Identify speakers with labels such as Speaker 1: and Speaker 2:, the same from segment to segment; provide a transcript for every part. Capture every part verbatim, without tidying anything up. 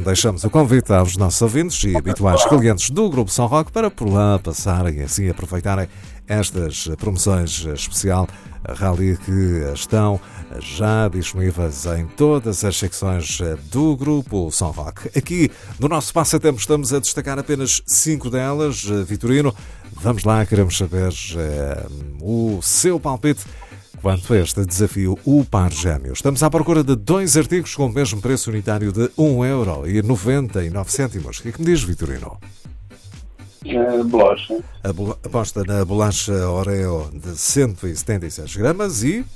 Speaker 1: deixamos o convite aos nossos ouvintes e habituais clientes do Grupo São Roque para por lá passarem e assim aproveitarem estas promoções especial Rally que estão já disponíveis em todas as secções do Grupo São Roque. Aqui no nosso passatempo estamos a destacar apenas cinco delas. Vitorino, vamos lá, queremos saber eh, o seu palpite quanto a este desafio, o par gêmeo. Estamos à procura de dois artigos com o mesmo preço unitário de um euro e noventa e nove cêntimos. O que é que me diz, Vitorino?
Speaker 2: Uh, bolacha.
Speaker 1: A bola, aposta na bolacha Oreo de cento e setenta e seis gramas e...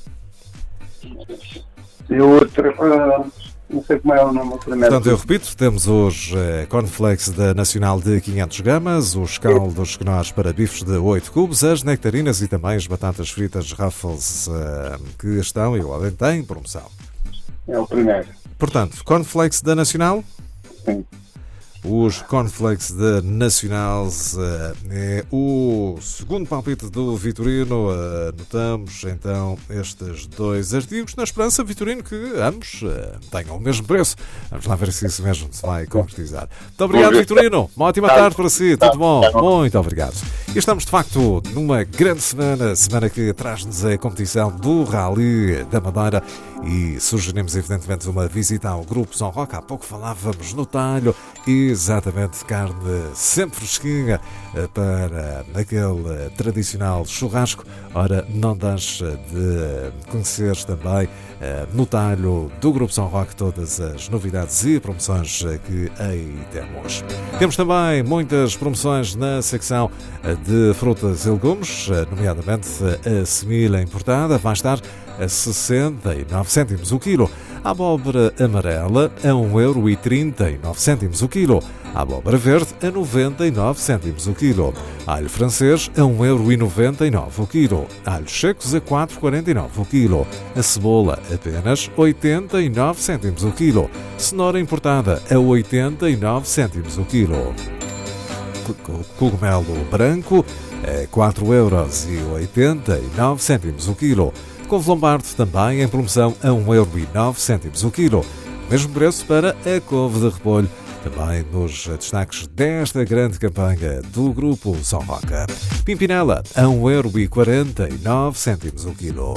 Speaker 2: E outra, uh, não sei como é o nome.
Speaker 1: Portanto, eu repito, temos os uh, cornflakes da Nacional de quinhentas gramas, os caldos Knorr para bifes de oito cubos, as nectarinas e também as batatas fritas Ruffles uh, que estão e podem têm promoção.
Speaker 2: É o primeiro.
Speaker 1: Portanto, cornflakes da Nacional?
Speaker 2: Sim.
Speaker 1: Os cornflakes da Nacional é o segundo palpite do Vitorino. Anotamos então estes dois artigos na esperança, Vitorino, que ambos tenham o mesmo preço. Vamos lá ver se isso mesmo se vai concretizar. Muito obrigado, Vitorino. Uma ótima tarde para si. Tudo bom? Muito obrigado. E estamos de facto numa grande semana, semana que traz-nos a competição do Rally da Madeira e sugerimos evidentemente uma visita ao Grupo São Roque. Há pouco falávamos no talho e exatamente, carne sempre fresquinha para aquele tradicional churrasco. Ora, não deixe de conhecer também no talho do Grupo São Roque todas as novidades e promoções que aí temos. Temos também muitas promoções na secção de frutas e legumes, nomeadamente a semilha importada, vai estar a sessenta e nove cêntimos o quilo. A abóbora amarela a um euro e trinta e nove cêntimos o quilo. A abóbora verde a noventa e nove cêntimos o quilo. Alho francês a um euro e noventa e nove o quilo. Alhos secos a quatro e quarenta e nove o quilo. A cebola apenas oitenta e nove cêntimos o quilo. Cenoura importada a oitenta e nove cêntimos o quilo. Cogumelo branco a quatro euros e oitenta e nove cêntimos o quilo. Couve lombardo também em promoção a um euro e nove cêntimos o quilo. Mesmo preço para a couve de repolho, também nos destaques desta grande campanha do Grupo São Roque. Pimpinela a um euro e quarenta e nove cêntimos o quilo.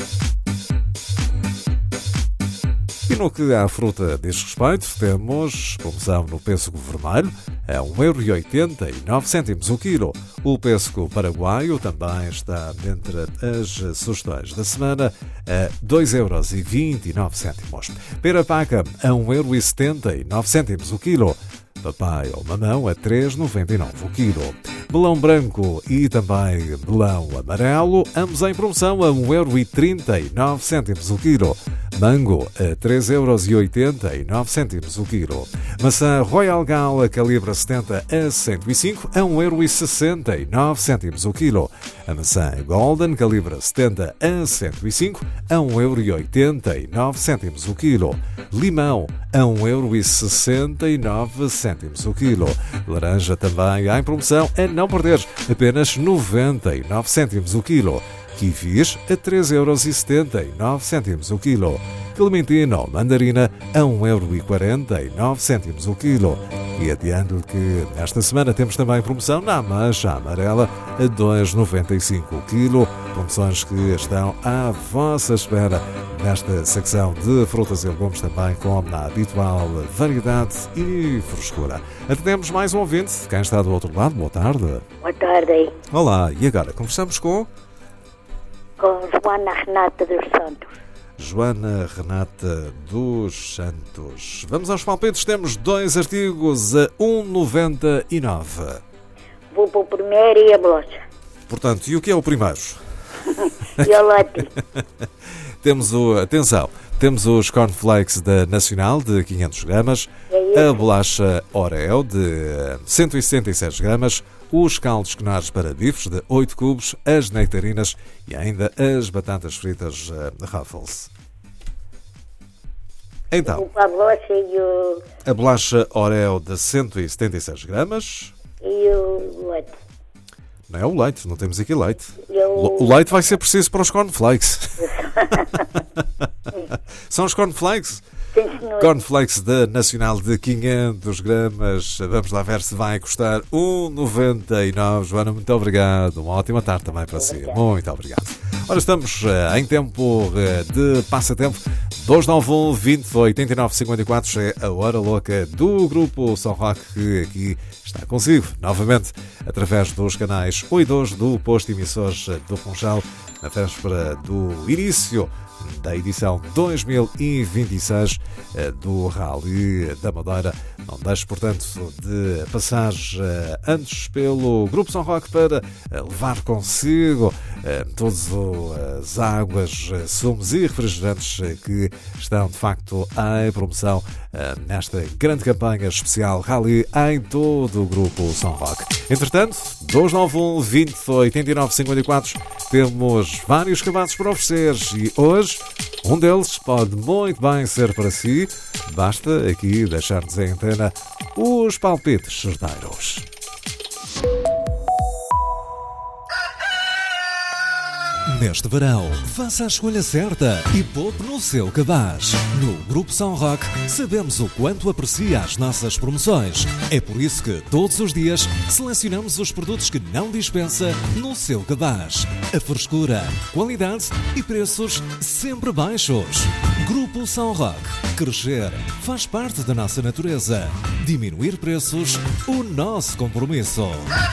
Speaker 1: E no que à fruta diz respeito, temos promoção no pêssego vermelho a um euro e oitenta e nove cêntimos o quilo. O pêssego paraguaio também está entre as sugestões da semana a dois euros e vinte e nove cêntimos. Pera paca a um euro e setenta e nove cêntimos o quilo. Papai ou mamão a três euros e noventa e nove o quilo. Melão branco e também melão amarelo, ambos em promoção a um euro e trinta e nove cêntimos o quilo. Mango a três euros e oitenta e nove cêntimos o quilo. Maçã Royal Gala calibre setenta a cento e cinco a um euro e sessenta e nove cêntimos o quilo. A maçã Golden calibre setenta a cento e cinco a um euro e oitenta e nove cêntimos o quilo. Limão a um euro e sessenta e nove cêntimos o quilo. Laranja também em promoção a não perder, apenas noventa e nove cêntimos o quilo. Kiwis a três euros e setenta e nove cêntimos o quilo. Clementina ou mandarina a um euro e quarenta e nove cêntimos o quilo. E adianto-lhe que esta semana temos também promoção na ameixa amarela a dois euros e noventa e cinco o quilo. Promoções que estão à vossa espera nesta secção de frutas e legumes também com a habitual variedade e frescura. Atendemos mais um ouvinte. Quem está do outro lado? Boa tarde.
Speaker 3: Boa tarde.
Speaker 1: Olá, e agora conversamos com...
Speaker 3: Com Joana Renata dos Santos.
Speaker 1: Joana Renata dos Santos. Vamos aos palpites. Temos dois artigos a um euro e noventa e nove.
Speaker 3: Vou para o primeiro e a bolacha.
Speaker 1: Portanto, e o que é o primeiro?
Speaker 3: E o leite.
Speaker 1: Temos o... Atenção. Temos os cornflakes da Nacional de quinhentas gramas.
Speaker 3: É
Speaker 1: a bolacha Oreo de cento e sessenta e seis gramas. Os caldos Knorr para bifes de oito cubos, as nectarinas e ainda as batatas fritas uh, Ruffles. Então,
Speaker 3: A bolacha e o...
Speaker 1: a bolacha Oreo de cento e setenta e seis gramas.
Speaker 3: E o leite.
Speaker 1: Não é o leite, não temos aqui leite.
Speaker 3: Eu...
Speaker 1: O leite vai ser preciso para os cornflakes. São os cornflakes.
Speaker 3: Sim, senhor.
Speaker 1: Cornflakes da Nacional de quinhentos gramas. Vamos lá ver se vai custar um vírgula noventa e nove. Joana, muito obrigado. Uma ótima tarde também para si. Muito obrigado. Ora, estamos uh, em tempo uh, de passatempo. dois nove um, vinte, oitenta e nove, cinquenta e quatro é a hora louca do Grupo São Roque, que aqui está consigo novamente através dos canais um e dois do posto emissores do Funchal, na véspera do início da edição dois mil e vinte e seis do Rally da Madeira. Não deixe, portanto, de passar antes pelo Grupo São Roque para levar consigo todas as águas, sumos e refrigerantes que estão, de facto, em promoção nesta grande campanha especial Rally em todo o Grupo São Roque. Entretanto, dois nove um, vinte, oitenta e nove, cinquenta e quatro, temos vários cabazes para oferecer e hoje um deles pode muito bem ser para si. Basta aqui deixar-nos em antena os palpites certeiros. Neste verão, faça a escolha certa e poupe no seu cabaz. No Grupo São Roque, sabemos o quanto aprecia as nossas promoções. É por isso que, todos os dias, selecionamos os produtos que não dispensa no seu cabaz. A frescura, qualidade e preços sempre baixos. Grupo São Roque. Crescer faz parte da nossa natureza. Diminuir preços, o nosso compromisso.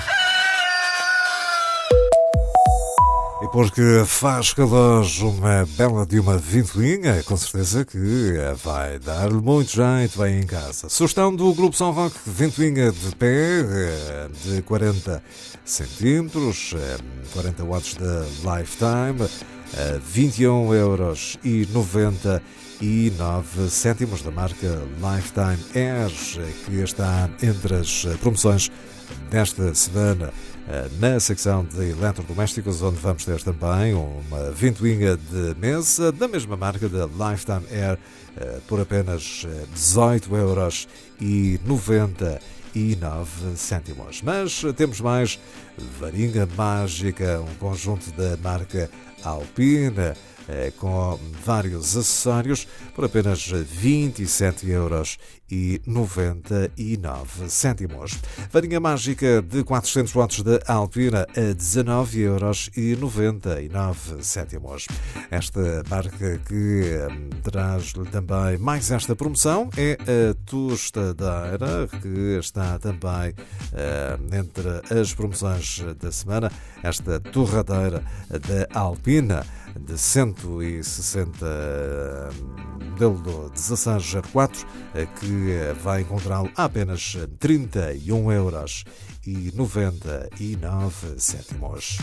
Speaker 1: E porque faz calor uma bela de uma ventoinha, com certeza que vai dar-lhe muito jeito bem em casa. Sugestão do Grupo São Roque, ventoinha de pé de quarenta centímetros, quarenta watts da Lifetime, vinte e um euros e noventa e nove cêntimos da marca Lifetime Air, que está entre as promoções desta semana na secção de eletrodomésticos, onde vamos ter também uma ventoinha de mesa da mesma marca da Lifetime Air por apenas dezoito euros e noventa e nove cêntimos. Mas temos mais varinha mágica, um conjunto da marca Alpina, com vários acessórios por apenas vinte e sete euros e noventa e nove cêntimos. Varinha mágica de quatrocentos watts da Alpina a dezanove euros e noventa e nove cêntimos. Esta marca que traz-lhe também mais esta promoção é a tostadeira, que está também uh, entre as promoções da semana. Esta torradeira da Alpina de cento e sessenta, modelo dezasseis zero quatro, que vai encontrá-lo a apenas trinta e um euros e noventa e nove cêntimos.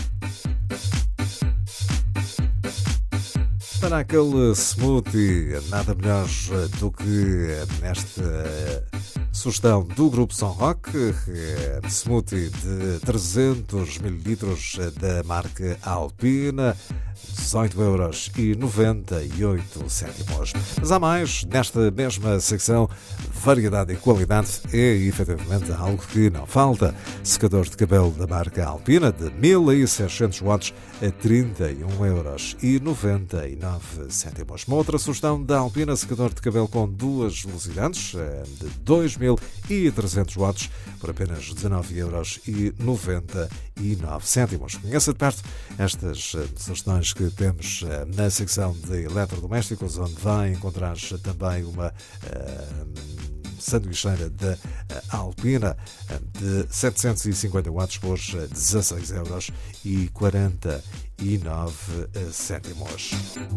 Speaker 1: Para aquele smoothie, nada melhor do que nesta sugestão do Grupo São Roque, smoothie de trezentos mililitros da marca Alpina, dezoito euros e noventa e oito cêntimos. Mas há mais, nesta mesma secção, variedade e qualidade é efetivamente algo que não falta. Secador de cabelo da marca Alpina de mil e seiscentos watts a trinta e um euros e noventa e nove cêntimos. Uma outra sugestão da Alpina, secador de cabelo com duas velocidades de dois mil e trezentos watts por apenas dezanove euros e noventa e nove cêntimos. Conheça de perto estas sugestões que temos na secção de eletrodomésticos, onde vai encontrar também uma uh, sanduicheira da Alpina de setecentos e cinquenta watts por dezasseis euros e quarenta e nove cêntimos.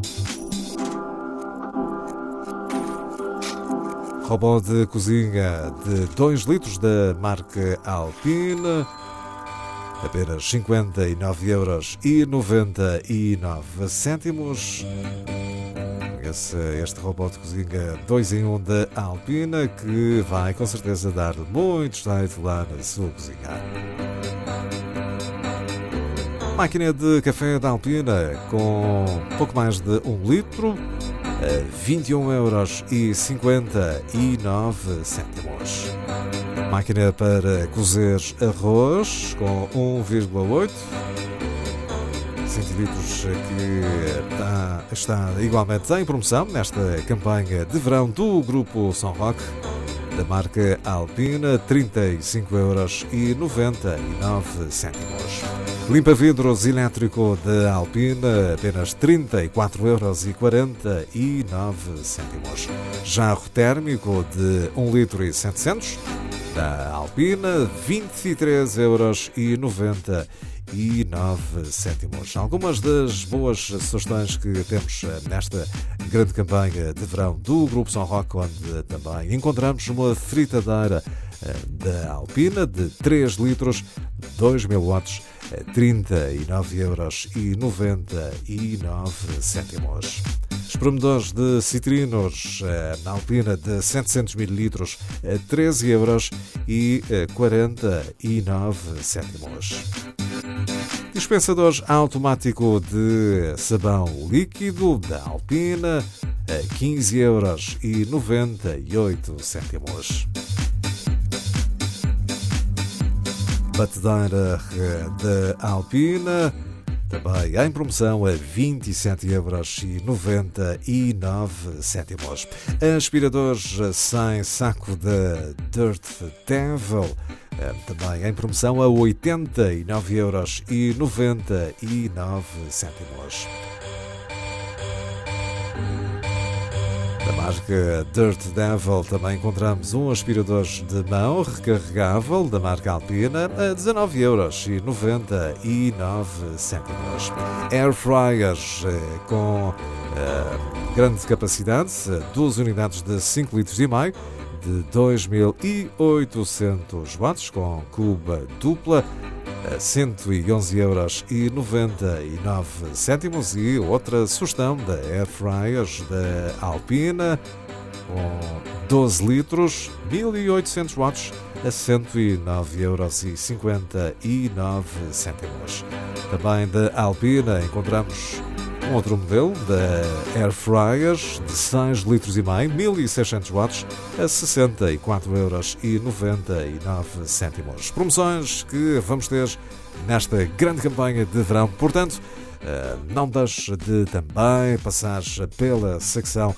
Speaker 1: Robô de cozinha de dois litros da marca Alpina, apenas cinquenta e nove euros e noventa e nove cêntimos. Esse, este robô de cozinha dois em um da Alpina, que vai com certeza dar muito jeito lá na sua cozinha. Máquina de café da Alpina com pouco mais de um litro, vinte e um euros e cinquenta e nove cêntimos. Máquina para cozer arroz com um vírgula oito, vinte litros que está, está igualmente em promoção nesta campanha de verão do Grupo São Roque, da marca Alpina, trinta e cinco euros e noventa e nove cêntimos. Limpa vidros elétrico da Alpina, apenas trinta e quatro euros e quarenta e nove cêntimos. Jarro térmico de um litro e setecentos da Alpina, vinte e três euros e noventa e nove cêntimos. Algumas das boas sugestões que temos nesta grande campanha de verão do Grupo São Roque, onde também encontramos uma fritadeira da Alpina de três litros, dois mil watts, trinta e nove euros e noventa e nove cêntimos. Espremedores de citrinos na Alpina de setecentos mililitros, treze euros e quarenta e nove cêntimos. Dispensador automático de sabão líquido da Alpina, quinze euros e noventa e oito cêntimos. Batedeira da Alpina, também em promoção a vinte e sete euros e noventa e nove cêntimos. Aspiradores sem saco da Dirt Devil, também em promoção a oitenta e nove euros e noventa e nove cêntimos. Da marca Dirt Devil também encontramos um aspirador de mão recarregável da marca Alpina a dezanove euros e noventa e nove cêntimos. Air fryers com uh, grande capacidade, duas unidades de cinco litros e meio, de dois mil e oitocentos watts, com cuba dupla, a cento e onze euros e noventa e nove cêntimos. E outra sugestão da Air Fryers da Alpina, com doze litros, mil e oitocentos watts, a cento e nove euros e cinquenta e nove cêntimos. Também da Alpina encontramos um outro modelo da Air Fryers de seis litros e meio, mil e seiscentos watts, a sessenta e quatro euros e noventa e nove cêntimos. Promoções que vamos ter nesta grande campanha de verão. Portanto, não deixe de também passar pela secção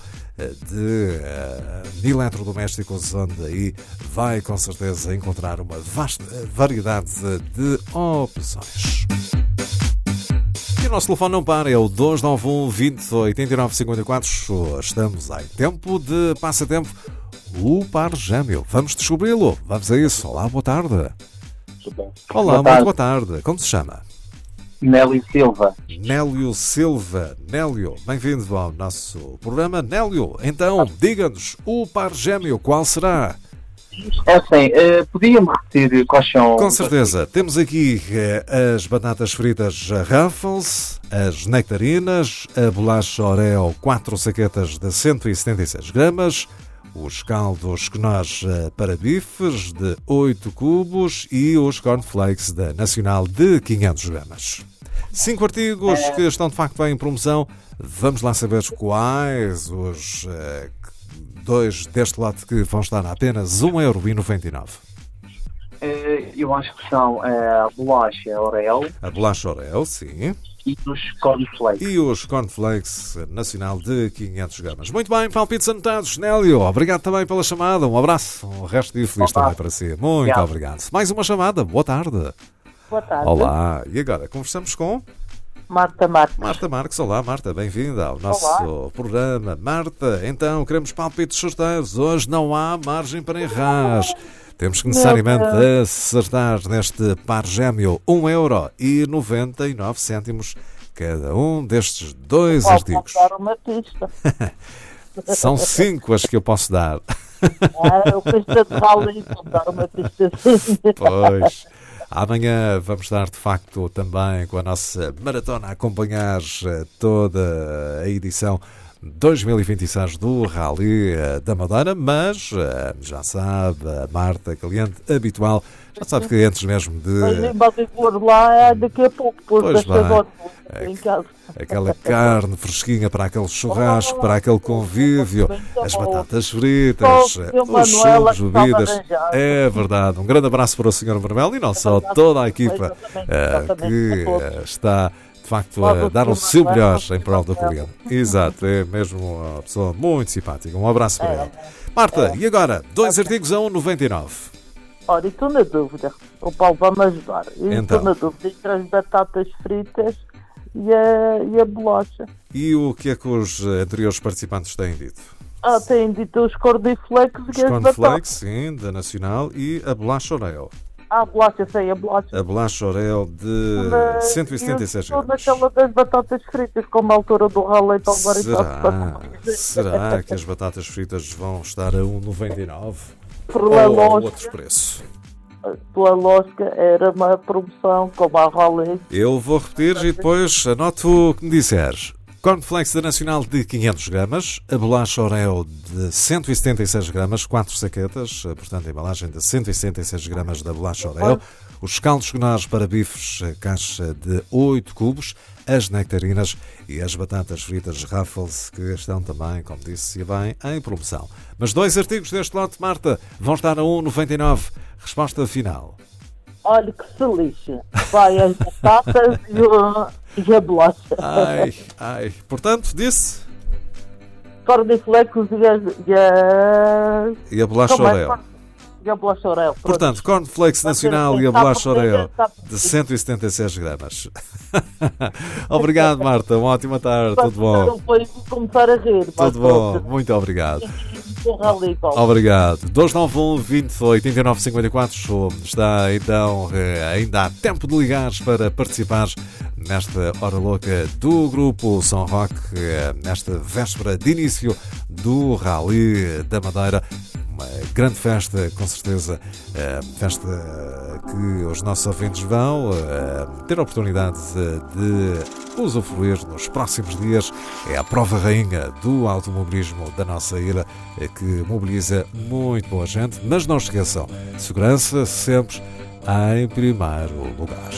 Speaker 1: de eletrodomésticos, onde aí vai com certeza encontrar uma vasta variedade de opções. E o nosso telefone não para, é o dois nove um, vinte, oitenta e nove, cinquenta e quatro. Estamos em tempo de passatempo, o par gêmeo. Vamos descobri-lo, vamos a isso. Olá, boa tarde. Olá, boa muito tarde. Boa tarde. Como se chama?
Speaker 4: Nélio Silva.
Speaker 1: Nélio Silva. Nélio, bem-vindo ao nosso programa. Nélio, então, diga-nos, o par gêmeo, qual será?
Speaker 4: É assim, uh, podia-me repetir quais são...
Speaker 1: Com certeza. Temos aqui uh, as batatas fritas Ruffles, as nectarinas, a bolacha Oreo, quatro saquetas de cento e setenta e seis gramas, os caldos Knorr uh, para bifes de oito cubos e os cornflakes da Nacional de quinhentas gramas. Cinco artigos é... que estão de facto em promoção. Vamos lá saber quais os... Uh, dois deste lote que vão estar a apenas um euro e noventa e nove.
Speaker 4: Eu acho que são a bolacha Oreo.
Speaker 1: A bolacha Oreo, sim.
Speaker 4: E os cornflakes.
Speaker 1: E os cornflakes Nacional de quinhentas gramas. Muito bem, palpites anotados. Nélio, obrigado também pela chamada. Um abraço. Um resto de feliz também para si. Muito obrigado. obrigado. Mais uma chamada. Boa tarde.
Speaker 5: Boa tarde.
Speaker 1: Olá. E agora, conversamos com...
Speaker 5: Marta Marques.
Speaker 1: Marta Marques, olá Marta, bem-vinda ao nosso
Speaker 5: Olá.
Speaker 1: programa. Marta, então, queremos palpites sorteios. Hoje não há margem para errar. Temos que necessariamente acertar neste par gêmeo um euro e noventa e nove cêntimos cada um destes dois
Speaker 5: Posso
Speaker 1: artigos.
Speaker 5: dar uma pista.
Speaker 1: São cinco as que eu posso dar.
Speaker 5: Ah, eu pista de rally, vou dar uma pista.
Speaker 1: Pois... Amanhã vamos estar, de facto, também com a nossa maratona a acompanhar toda a edição dois mil e vinte e seis do Rally da Madeira, mas já sabe, a Marta, cliente habitual, já sabe que antes mesmo de...
Speaker 5: Mas nem podem pôr lá daqui a pouco, porque
Speaker 1: Pois
Speaker 5: esta agora
Speaker 1: é,
Speaker 5: em casa.
Speaker 1: aquela carne fresquinha para aquele churrasco, para aquele convívio, as batatas fritas, os sumos, bebidas. É verdade. Um grande abraço para o senhor Vermel e não só, toda a equipa eh, que eh, está de facto
Speaker 5: Logo
Speaker 1: a dar o
Speaker 5: por
Speaker 1: seu
Speaker 5: uma
Speaker 1: melhor
Speaker 5: mão,
Speaker 1: em prol do
Speaker 5: por uma
Speaker 1: cliente. Exato, é mesmo uma pessoa muito simpática. Um abraço para ele. Marta, e agora? Dois artigos a um vírgula noventa e nove.
Speaker 5: Olha, e estou na dúvida. O Paulo vai-me ajudar. Eu
Speaker 1: Então.
Speaker 5: estou na dúvida entre as batatas fritas e a, e a bolacha.
Speaker 1: E o que é que os anteriores participantes têm dito?
Speaker 5: Ah, têm dito os cornflakes
Speaker 1: Os
Speaker 5: e as
Speaker 1: cornflakes,
Speaker 5: batatas.
Speaker 1: sim, da Nacional, e a bolacha Oreo.
Speaker 5: Ah, a bolacha, sei, a bolacha.
Speaker 1: A bolacha Oreo de
Speaker 5: Mas
Speaker 1: cento e setenta e seis
Speaker 5: eu
Speaker 1: gramas.
Speaker 5: estou naquela das batatas fritas, como a altura do raleito ao
Speaker 1: Será? Será que as batatas fritas vão estar a um vírgula noventa e nove?
Speaker 5: Por
Speaker 1: Ou
Speaker 5: la
Speaker 1: a outro
Speaker 5: lógica,
Speaker 1: preço?
Speaker 5: pela lógica, era uma promoção, como a raleito.
Speaker 1: Eu vou repetir e depois anoto o que me disseres. Cornflakes da Nacional de quinhentos gramas, a bolacha Oreo de cento e setenta e seis gramas, quatro saquetas, portanto a embalagem de cento e setenta e seis gramas da bolacha Oreo, os caldos menores para bifes, caixa de oito cubos, as nectarinas e as batatas fritas Ruffles, que estão também, como disse bem, em promoção. Mas dois artigos deste lote, Marta, vão estar a um vírgula noventa e nove. Resposta final.
Speaker 5: Olha que se lixe. Vai as batatas e, o, e a bolacha.
Speaker 1: Ai, ai. Portanto, disse...
Speaker 5: Cornflakes e a... E a,
Speaker 1: E a bolacha
Speaker 5: como é?
Speaker 1: Oreo.
Speaker 5: E a bolacha Oreo. Pronto.
Speaker 1: Portanto, Cornflakes Nacional e a bolacha Oreo de cento e setenta e seis gramas. Obrigado, Marta. Uma ótima tarde. Tudo bom?
Speaker 5: Não foi começar a rir. mas
Speaker 1: Tudo bom.
Speaker 5: pronto.
Speaker 1: Muito obrigado.
Speaker 5: Ali, Paulo.
Speaker 1: Obrigado. dois nove um, vinte, oitenta e nove, cinquenta e quatro. Está então, eh, ainda há tempo de ligares para participares nesta hora louca do Grupo São Roque, eh, nesta véspera de início do Rally da Madeira. Uma grande festa, com certeza, eh, festa que os nossos ouvintes vão eh, ter a oportunidade de usufruir nos próximos dias. É a prova rainha do automobilismo da nossa ilha, eh, que mobiliza muito boa gente, mas não esqueçam, segurança sempre em primeiro lugar.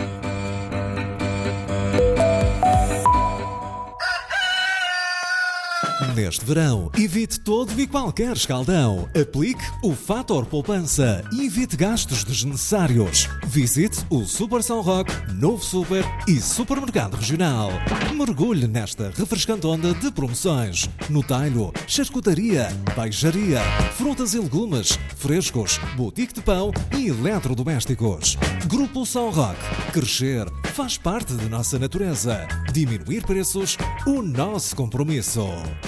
Speaker 1: Neste verão, evite todo e qualquer escaldão. Aplique o Fator Poupança e evite gastos desnecessários. Visite o Super São Roque, Novo Super e Supermercado Regional. Mergulhe nesta refrescante onda de promoções. No talho, charcutaria, peixaria, frutas e legumes, frescos, boutique de pão e eletrodomésticos. Grupo São Roque. Crescer faz parte da nossa natureza. Diminuir preços, o nosso compromisso.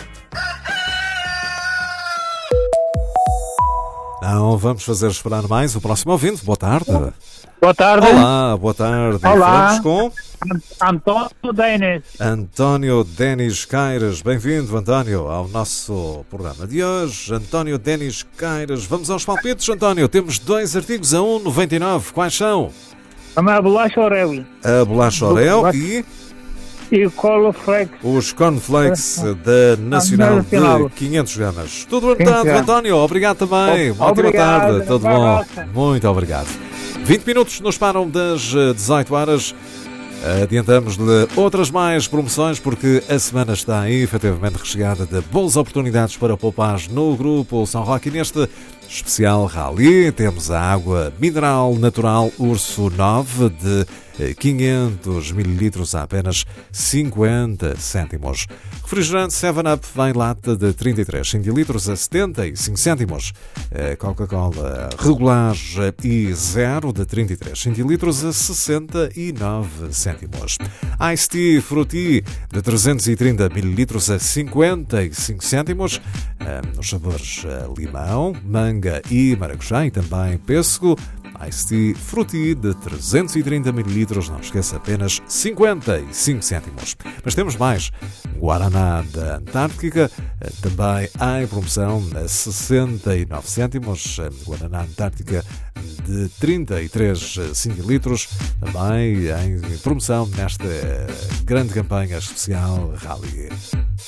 Speaker 1: Não vamos fazer esperar mais o próximo ouvinte. Boa tarde.
Speaker 6: Boa tarde.
Speaker 1: Olá, boa tarde.
Speaker 6: Olá.
Speaker 1: Falamos com
Speaker 6: António Denis.
Speaker 1: António Denis Caires. Bem-vindo, António, ao nosso programa de hoje. António Denis Caires. Vamos aos palpites, António. Temos dois artigos a um vírgula noventa e nove. Quais são?
Speaker 6: A bolacha Oreo
Speaker 1: A bolacha Oreo e
Speaker 6: e cornflakes.
Speaker 1: os cornflakes da Nacional de quinhentos gramas. Tudo anotado, António. Obrigado também. Uma ótima tarde. Tudo bom? Muito obrigado. vinte minutos nos param das dezoito horas. Adiantamos-lhe outras mais promoções porque a semana está efetivamente recheada de boas oportunidades para poupar no Grupo São Roque. E neste especial Rally temos a água mineral natural Urso nove de quinhentos mililitros a apenas cinquenta cêntimos. Refrigerante seven up vem lata de trinta e três centilitros a setenta e cinco cêntimos. Coca-Cola regular e zero de trinta e três centilitros a sessenta e nove cêntimos. Ice Tea Fruity de trezentos e trinta mililitros a cinquenta e cinco cêntimos. Nos sabores limão, manga e maracujá e também pêssego. Ice Tea Fruity de trezentos e trinta mililitros, não esqueça, apenas cinquenta e cinco cêntimos. Mas temos mais. Guaraná da Antártica, também em promoção a sessenta e nove cêntimos. Guaraná Antártica de trinta e três centilitros, também em promoção nesta grande campanha especial Rally.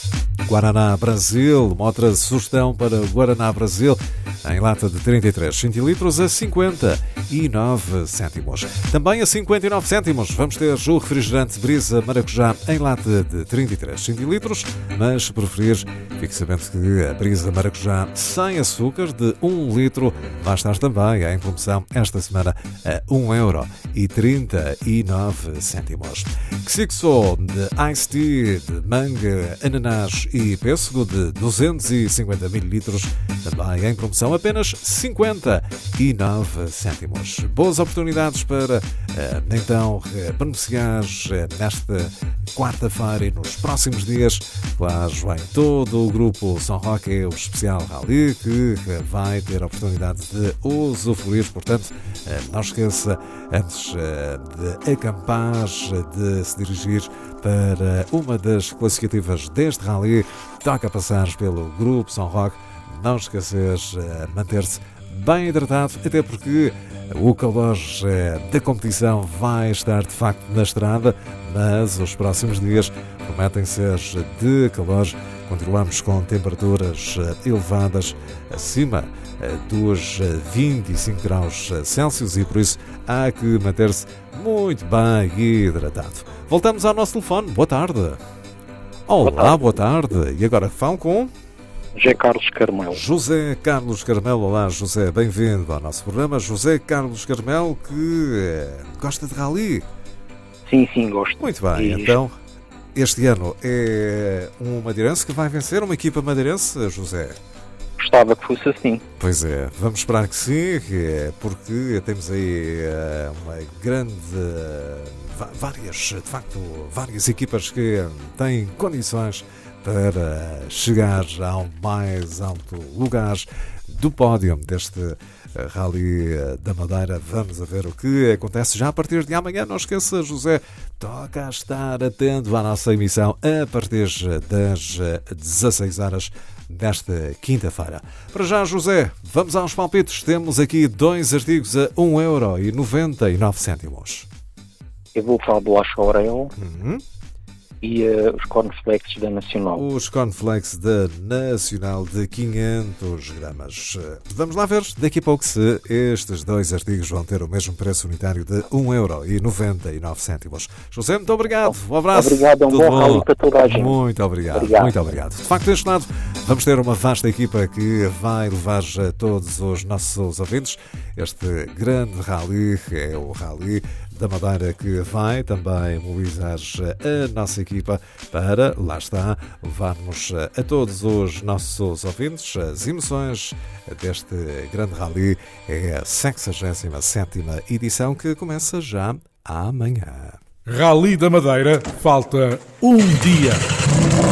Speaker 1: Guaraná Brasil, uma outra sugestão para Guaraná Brasil, em lata de trinta e três centilitros a cinquenta e nove cêntimos. Também a cinquenta e nove cêntimos vamos ter o refrigerante Brisa Maracujá em lata de trinta e três centilitros, mas se preferir, fique sabendo que a Brisa Maracujá sem açúcar de um litro vai estar também em promoção esta semana a um euro e trinta e nove cêntimos. Xixo de Ice Tea de manga, ananás e pêssego de duzentos e cinquenta mililitros, também em promoção apenas cinquenta e nove cêntimos. Boas oportunidades para então beneficiar nesta quarta-feira e nos próximos dias. Lá vem todo o grupo São Roque, o especial Rally, que vai ter a oportunidade de usufruir. Portanto, não esqueça, antes de acampar, de se dirigir para uma das classificativas deste Rally, toca passar pelo grupo São Roque. Não esqueças manter-se bem hidratado, até porque o calor da competição vai estar de facto na estrada, mas os próximos dias prometem ser de calor. Continuamos com temperaturas elevadas acima dos vinte e cinco graus Celsius e por isso há que manter-se muito bem hidratado. Voltamos ao nosso telefone. Boa tarde. Olá, boa tarde. Boa tarde. E agora falo com...
Speaker 7: José Carlos Carmelo.
Speaker 1: José Carlos Carmelo. Olá, José. Bem-vindo ao nosso programa. José Carlos Carmelo, que é, gosta de rally.
Speaker 7: Sim, sim, gosto.
Speaker 1: Muito bem. E... Então, este ano é um madeirense que vai vencer, uma equipa madeirense, José?
Speaker 7: Gostava que fosse assim.
Speaker 1: Pois é, vamos esperar que sim, porque temos aí uma grande... várias, de facto, várias equipas que têm condições para chegar ao mais alto lugar do pódio deste Rally da Madeira. Vamos a ver o que acontece já a partir de amanhã. Não esqueça, José, toca a estar atento à nossa emissão a partir das dezasseis horas desta quinta-feira. Para já, José, vamos aos palpites. Temos aqui dois artigos a um euro e noventa e nove cêntimos.
Speaker 7: Eu vou para a bolacha Oreo
Speaker 1: uhum.
Speaker 7: e uh, os cornflakes da Nacional.
Speaker 1: Os cornflakes da Nacional de quinhentos gramas. Vamos lá ver daqui a pouco se estes dois artigos vão ter o mesmo preço unitário de um euro e noventa e nove cêntimos. José, muito obrigado. Um abraço.
Speaker 7: Obrigado, um
Speaker 1: Tudo
Speaker 7: bom
Speaker 1: bom.
Speaker 7: rally para toda a gente.
Speaker 1: Muito obrigado.
Speaker 7: obrigado.
Speaker 1: Muito obrigado. De facto, deste lado, vamos ter uma vasta equipa que vai levar a todos os nossos ouvintes este grande rally, é o Rally da Madeira, que vai também mobilizar a nossa equipa para, lá está, levarmos a todos os nossos ouvintes as emoções deste grande rally. É a sexagésima sétima edição que começa já amanhã.
Speaker 8: Rally da Madeira, falta um dia.